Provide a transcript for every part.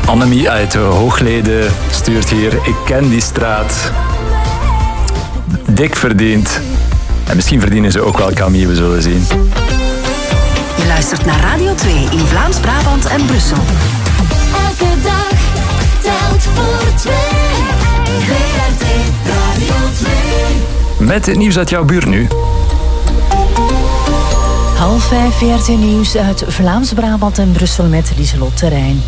Annemie uit Hoogleden stuurt hier: ik ken die straat. Dik verdiend. En misschien verdienen ze ook wel Camille, we zullen zien. Je luistert naar Radio 2 in Vlaams-Brabant en Brussel. Elke dag telt voor twee. VRT Radio 2. Met het nieuws uit jouw buurt nu. 4:30 VRT Nieuws uit Vlaams-Brabant en Brussel met Lieselot Terrein.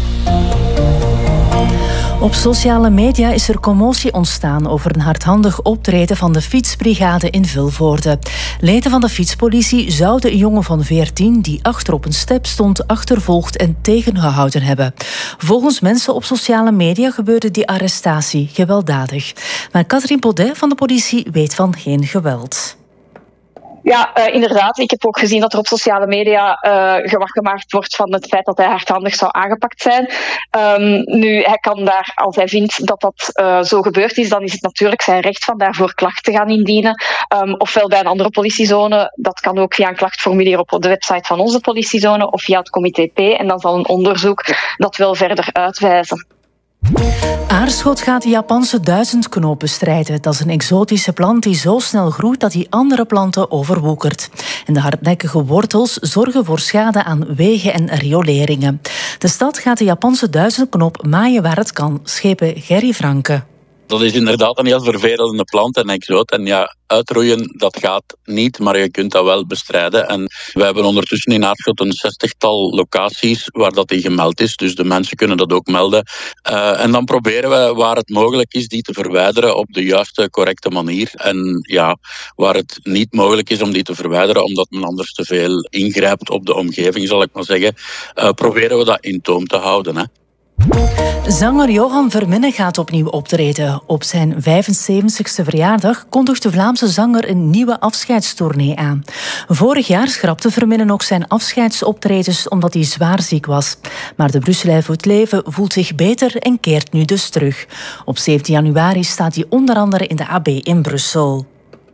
Op sociale media is er commotie ontstaan over een hardhandig optreden van de fietsbrigade in Vilvoorde. Leden van de fietspolitie zouden een jongen van 14 die achter op een step stond achtervolgd en tegengehouden hebben. Volgens mensen op sociale media gebeurde die arrestatie gewelddadig. Maar Katrien Baudet van de politie weet van geen geweld. Ja, inderdaad. Ik heb ook gezien dat er op sociale media gewag gemaakt wordt van het feit dat hij hardhandig zou aangepakt zijn. Nu, hij kan daar, als hij vindt dat dat zo gebeurd is, dan is het natuurlijk zijn recht van daarvoor klacht te gaan indienen. Ofwel bij een andere politiezone, dat kan ook via een klachtformulier op de website van onze politiezone of via het comité P. En dan zal een onderzoek dat wel verder uitwijzen. Aarschot gaat de Japanse duizendknoop bestrijden. Dat is een exotische plant die zo snel groeit dat hij andere planten overwoekert. En de hardnekkige wortels zorgen voor schade aan wegen en rioleringen. De stad gaat de Japanse duizendknoop maaien waar het kan, schepen Gerry Franke. Dat is inderdaad een heel vervelende plant en exoot. En ja, uitroeien, dat gaat niet, maar je kunt dat wel bestrijden. En we hebben ondertussen in Aarschot een 60-tal locaties waar dat die gemeld is. Dus de mensen kunnen dat ook melden. En dan proberen we, waar het mogelijk is, die te verwijderen op de juiste, correcte manier. En ja, waar het niet mogelijk is om die te verwijderen, omdat men anders te veel ingrijpt op de omgeving, zal ik maar zeggen, proberen we dat in toom te houden, hè. Zanger Johan Verminne gaat opnieuw optreden. Op zijn 75ste verjaardag kondigt de Vlaamse zanger een nieuwe afscheidstournee aan. Vorig jaar schrapte Verminne ook zijn afscheidsoptredens omdat hij zwaar ziek was. Maar de Brusselaar voor het leven voelt zich beter en keert nu dus terug. Op 17 januari staat hij onder andere in de AB in Brussel.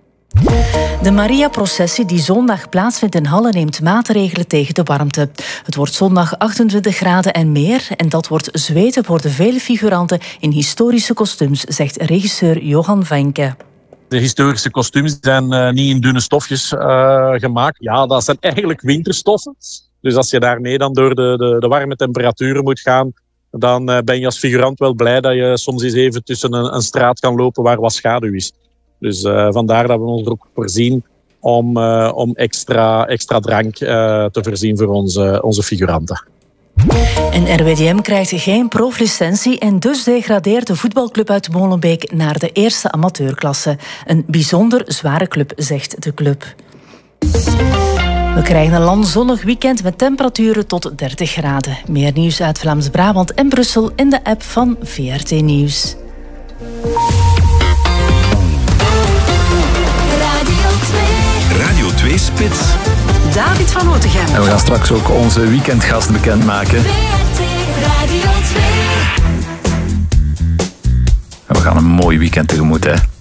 De Maria-processie die zondag plaatsvindt in Halle neemt maatregelen tegen de warmte. Het wordt zondag 28 graden en meer en dat wordt zweten voor de vele figuranten in historische kostuums, zegt regisseur Johan Vanke. De historische kostuums zijn niet in dunne stofjes gemaakt. Ja, dat zijn eigenlijk winterstoffen. Dus als je daarmee dan door de warme temperaturen moet gaan, dan ben je als figurant wel blij dat je soms eens even tussen een straat kan lopen waar wat schaduw is. Dus vandaar dat we ons er ook voorzien om extra drank te voorzien voor onze figuranten. En RWDM krijgt geen proflicentie en dus degradeert de voetbalclub uit Molenbeek naar de eerste amateurklasse. Een bijzonder zware club, zegt de club. We krijgen een lang zonnig weekend met temperaturen tot 30 graden. Meer nieuws uit Vlaams-Brabant en Brussel in de app van VRT Nieuws. Radio 2 Spits. David van Otegem. En we gaan straks ook onze weekendgast bekendmaken. VRT Radio 2. En we gaan een mooi weekend tegemoet, hè.